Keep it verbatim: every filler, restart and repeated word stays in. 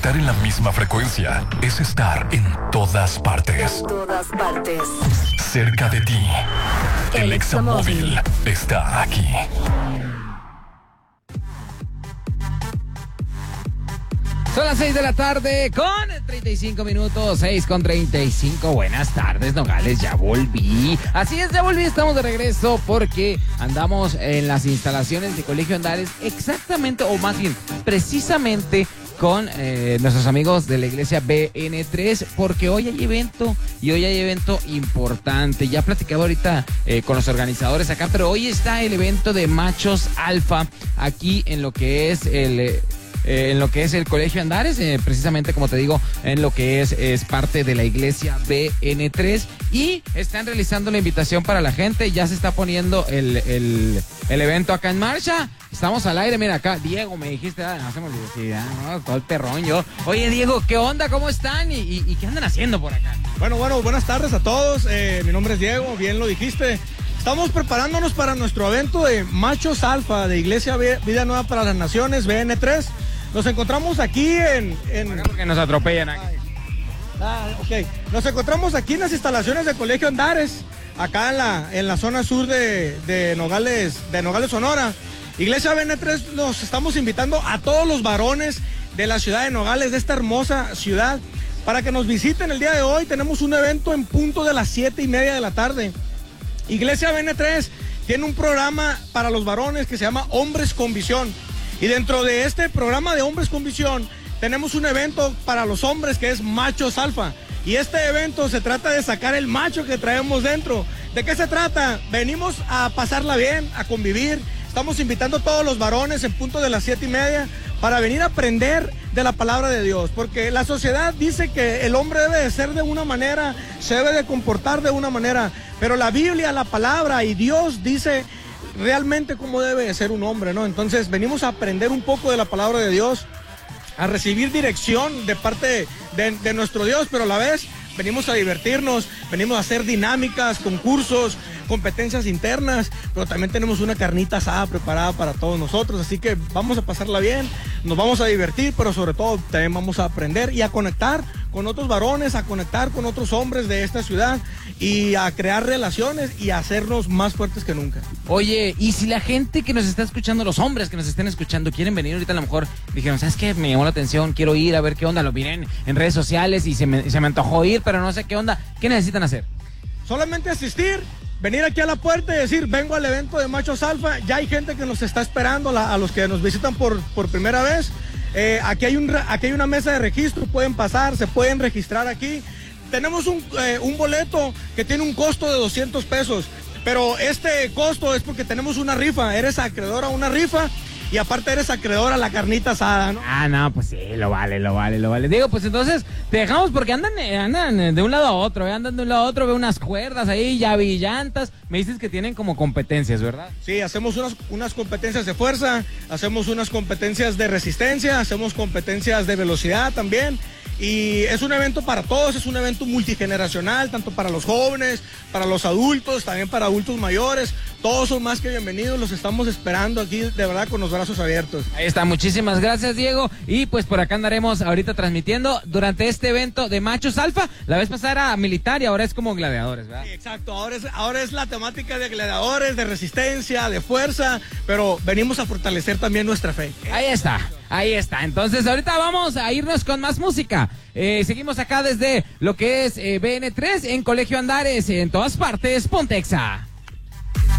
Estar en la misma frecuencia es estar en todas partes. En todas partes. Cerca de ti. El, el Examóvil está aquí. Son las seis de la tarde con treinta y cinco minutos, seis con treinta y cinco. Buenas tardes, Nogales, ya volví. Así es, ya volví, estamos de regreso porque andamos en las instalaciones de Colegio Andares exactamente, o más bien, precisamente con eh, nuestros amigos de la iglesia B N tres, porque hoy hay evento y hoy hay evento importante. Ya platicaba ahorita eh, con los organizadores acá, pero hoy está el evento de Machos Alfa aquí en lo que es el... Eh, Eh, en lo que es el Colegio Andares, eh, precisamente como te digo, en lo que es, es parte de la iglesia B N tres, y están realizando la invitación para la gente. Ya se está poniendo el, el, el evento acá en marcha. Estamos al aire, mira acá, Diego, me dijiste, ah, no se me olvidó, sí, ah, no, todo el perrón yo. Oye, Diego, ¿qué onda? ¿Cómo están? ¿Y, y, y qué andan haciendo por acá? Bueno, bueno, buenas tardes a todos, eh, mi nombre es Diego, bien lo dijiste. Estamos preparándonos para nuestro evento de Machos Alfa de Iglesia Vida Nueva para las Naciones, B N tres. Nos encontramos aquí en... en... Porque nos atropellan aquí. Ah, ok. Nos encontramos aquí en las instalaciones del Colegio Andares, acá en la, en la zona sur de, de, Nogales, de Nogales, Sonora. Iglesia B N tres, nos estamos invitando a todos los varones de la ciudad de Nogales, de esta hermosa ciudad, para que nos visiten el día de hoy. Tenemos un evento en punto de las siete y media de la tarde. Iglesia B N tres tiene un programa para los varones que se llama Hombres con Visión. Y dentro de este programa de Hombres con Visión tenemos un evento para los hombres que es Machos Alfa. Y este evento se trata de sacar el macho que traemos dentro. ¿De qué se trata? Venimos a pasarla bien, a convivir. Estamos invitando a todos los varones en punto de las siete y media para venir a aprender de la palabra de Dios. Porque la sociedad dice que el hombre debe de ser de una manera, se debe de comportar de una manera. Pero la Biblia, la palabra y Dios dice realmente cómo debe de ser un hombre, ¿no? Entonces venimos a aprender un poco de la palabra de Dios, a recibir dirección de parte de, de nuestro Dios, pero a la vez venimos a divertirnos, venimos a hacer dinámicas, concursos, competencias internas, pero también tenemos una carnita asada preparada para todos nosotros, así que vamos a pasarla bien, nos vamos a divertir, pero sobre todo también vamos a aprender y a conectar con otros varones, a conectar con otros hombres de esta ciudad y a crear relaciones y a hacernos más fuertes que nunca. Oye, y si la gente que nos está escuchando, los hombres que nos estén escuchando, quieren venir ahorita, a lo mejor dijeron, ¿sabes qué? Me llamó la atención, quiero ir a ver qué onda, lo miren en redes sociales y se me, se me antojó ir, pero no sé qué onda. ¿Qué necesitan hacer? Solamente asistir, venir aquí a la puerta y decir, vengo al evento de Machos Alfa. Ya hay gente que nos está esperando, la, a los que nos visitan por, por primera vez. Eh, aquí, hay un, aquí hay una mesa de registro, pueden pasar, se pueden registrar aquí. Tenemos un, eh, un boleto que tiene un costo de doscientos pesos, pero este costo es porque tenemos una rifa, eres acreedor a una rifa y aparte eres acreedor a la carnita asada, ¿no? Ah, no, pues sí, lo vale, lo vale, lo vale. Digo, pues entonces te dejamos porque andan, andan de un lado a otro, ¿eh? Andan de un lado a otro, veo unas cuerdas ahí, ya vi llantas. Me dices que tienen como competencias, ¿verdad? Sí, hacemos unas, unas competencias de fuerza, hacemos unas competencias de resistencia, hacemos competencias de velocidad también. Y es un evento para todos, es un evento multigeneracional, tanto para los jóvenes, para los adultos, también para adultos mayores. Todos son más que bienvenidos, los estamos esperando aquí de verdad con los brazos abiertos. Ahí está, muchísimas gracias, Diego. Y pues por acá andaremos ahorita transmitiendo durante este evento de Machos Alfa. La vez pasada era militar y ahora es como gladiadores, ¿verdad? Sí, exacto, ahora es, ahora es la temática de gladiadores, de resistencia, de fuerza, pero venimos a fortalecer también nuestra fe. Ahí está, ahí está. Entonces ahorita vamos a irnos con más música. Eh, seguimos acá desde lo que es eh, B N tres en Colegio Andares, en todas partes, Pontexa.